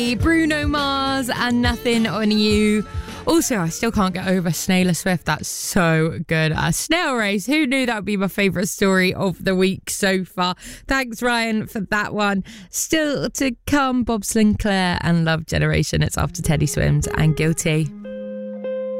Bruno Mars and Nothing on You. Also, I still can't get over Snailer Swift. That's so good. A snail race. Who knew that would be my favourite story of the week so far? Thanks, Ryan, for that one. Still to come, Bob Sinclair and Love Generation. It's after Teddy Swims and Guilty.